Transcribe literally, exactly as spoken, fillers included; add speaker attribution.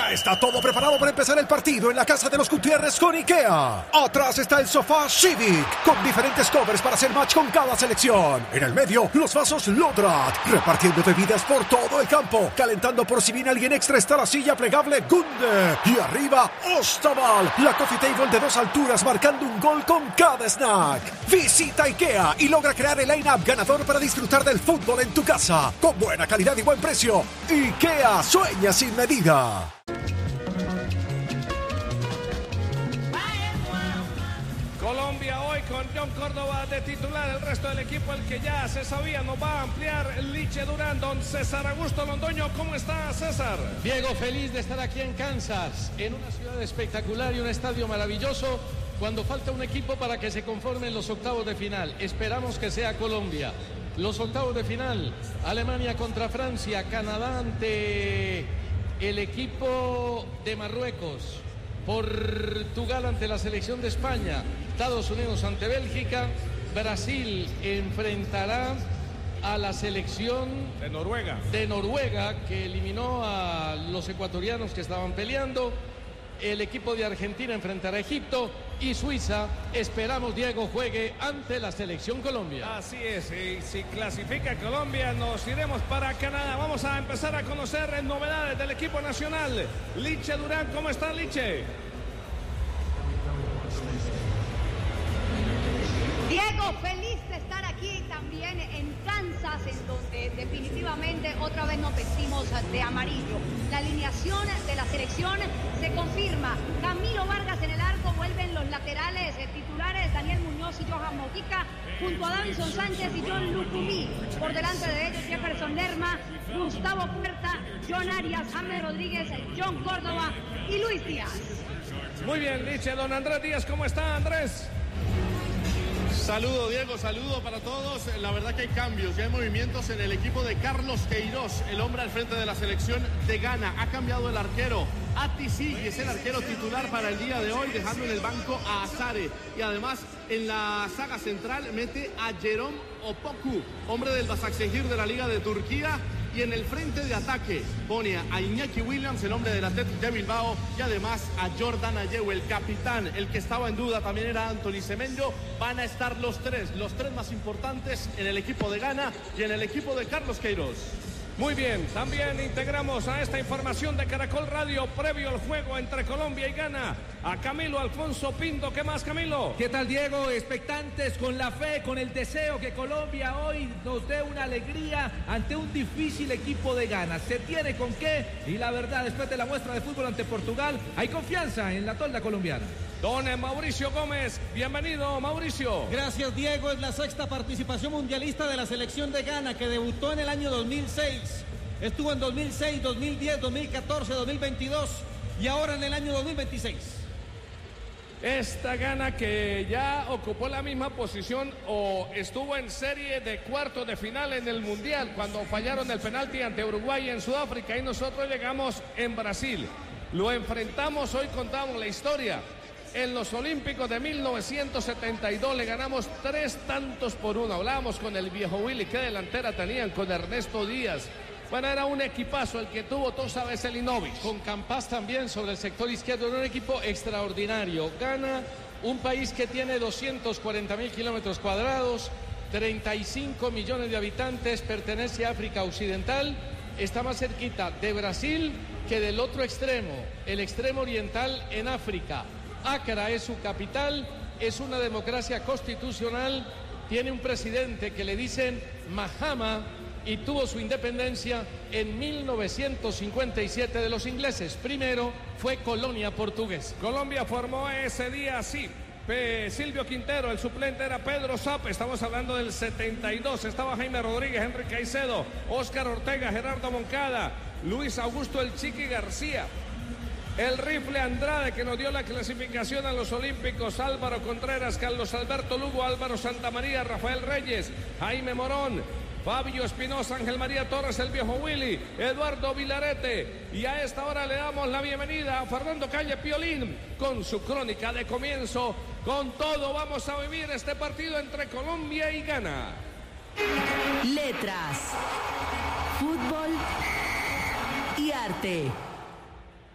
Speaker 1: Ya está todo preparado para empezar el partido en la casa de los Gutiérrez con IKEA. Atrás está el sofá Civic, con diferentes covers para hacer match con cada selección. En el medio, los vasos Lodrat, repartiendo bebidas por todo el campo. Calentando por si viene alguien extra está la silla plegable Gunde. Y arriba, Ostaval, la coffee table de dos alturas marcando un gol con cada snack. Visita IKEA y logra crear el line-up ganador para disfrutar del fútbol en tu casa. Con buena calidad y buen precio. IKEA, sueña sin medida.
Speaker 2: Colombia hoy con John Córdoba de titular, el resto del equipo, el que ya se sabía, nos va a ampliar Liche Durán. Don César Augusto Londoño, ¿cómo está, César?
Speaker 3: Diego, feliz de estar aquí en Kansas, en una ciudad espectacular y un estadio maravilloso, cuando falta un equipo para que se conformen los octavos de final. Esperamos que sea Colombia. Los octavos de final, Alemania contra Francia, Canadá ante el equipo de Marruecos, Portugal ante la selección de España, Estados Unidos ante Bélgica, Brasil enfrentará a la selección
Speaker 2: de Noruega,
Speaker 3: de Noruega que eliminó a los ecuatorianos que estaban peleando. El equipo de Argentina enfrentará a Egipto y Suiza, esperamos, Diego, juegue ante la selección Colombia.
Speaker 2: Así es, y si clasifica Colombia nos iremos para Canadá. Vamos a empezar a conocer novedades del equipo nacional. Liche Durán, ¿cómo está, Liche?
Speaker 4: Diego, feliz de estar aquí también en Kansas, en donde definitivamente otra vez nos vestimos de amarillo. La alineación de la selección se confirma. Camilo Vargas en el arco, vuelven los laterales eh, titulares, Daniel Muñoz y Johan Mojica, junto a Davinson Sánchez y John Lucumí. Por delante de ellos, Jefferson Lerma, Gustavo Puerta, John Arias, James Rodríguez, John Córdoba y Luis Díaz.
Speaker 2: Muy bien, Liche. Don Andrés Díaz, ¿cómo está, Andrés?
Speaker 5: Saludo, Diego, saludo para todos. La verdad que hay cambios, ya hay movimientos en el equipo de Carlos Queiroz, el hombre al frente de la selección de Ghana. Ha cambiado el arquero. Ati Sigui es el arquero titular para el día de hoy, dejando en el banco a Azare. Y además, en la saga central mete a Jerome Opoku, hombre del Başakşehir de la Liga de Turquía. Y en el frente de ataque pone a Iñaki Williams, el hombre del Athletic de Bilbao, y además a Jordan Ayew, el capitán. El que estaba en duda también era Anthony Semenyo. Van a estar los tres, los tres más importantes en el equipo de Ghana y en el equipo de Carlos Queiroz.
Speaker 2: Muy bien, también integramos a esta información de Caracol Radio previo al juego entre Colombia y Ghana a Camilo Alfonso Pinto. ¿Qué más, Camilo?
Speaker 6: ¿Qué tal, Diego? Expectantes, con la fe, con el deseo que Colombia hoy nos dé una alegría ante un difícil equipo de Ghana. Se tiene con qué, y la verdad, después de la muestra de fútbol ante Portugal, hay confianza en la tolda colombiana.
Speaker 2: Don Mauricio Gómez, bienvenido, Mauricio.
Speaker 7: Gracias, Diego. Es la sexta participación mundialista de la selección de Ghana, que debutó en el año dos mil seis. Estuvo en dos mil seis, dos mil diez, dos mil catorce, dos mil veintidós y ahora en el año dos mil veintiséis.
Speaker 2: Esta Ghana que ya ocupó la misma posición o estuvo en serie de cuartos de final en el Mundial cuando fallaron el penalti ante Uruguay en Sudáfrica, y nosotros llegamos en Brasil. Lo enfrentamos, hoy contamos la historia. En los Olímpicos de mil novecientos setenta y dos le ganamos tres tantos por uno. Hablábamos con el viejo Willy, qué delantera tenían, con Ernesto Díaz. Bueno, era un equipazo el que tuvo Tosa Veselinovic.
Speaker 3: Con Campas también sobre el sector izquierdo, era un equipo extraordinario. Ghana, un país que tiene doscientos cuarenta mil kilómetros cuadrados, treinta y cinco millones de habitantes, pertenece a África Occidental, está más cerquita de Brasil que del otro extremo, el extremo oriental en África. Accra es su capital, es una democracia constitucional, tiene un presidente que le dicen Mahama y tuvo su independencia en mil novecientos cincuenta y siete de los ingleses. Primero fue colonia portuguesa.
Speaker 2: Colombia formó ese día así. P. Silvio Quintero, el suplente era Pedro Zap, estamos hablando del setenta y dos, estaba Jaime Rodríguez, Henry Caicedo, Óscar Ortega, Gerardo Moncada, Luis Augusto El Chiqui García. El rifle Andrade, que nos dio la clasificación a los Olímpicos, Álvaro Contreras, Carlos Alberto Lugo, Álvaro Santamaría, Rafael Reyes, Jaime Morón, Fabio Espinosa, Ángel María Torres, el viejo Willy, Eduardo Vilarete. Y a esta hora le damos la bienvenida a Fernando Calle Piolín con su crónica de comienzo. Con todo vamos a vivir este partido entre Colombia y Ghana.
Speaker 8: Letras, fútbol y arte.